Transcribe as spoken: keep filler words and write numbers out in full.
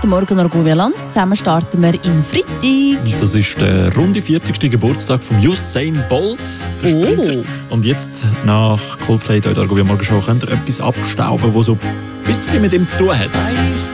Guten Morgen, Argovia-Land. Zusammen starten wir in Freitag. Das ist der runde vierzigste Geburtstag von Usain Bolt, der Sprinter. Oh. Und jetzt, nach Coldplay, dort Argovia Morgen Show, könnt ihr etwas abstauben, das so ein bisschen mit ihm zu tun hat.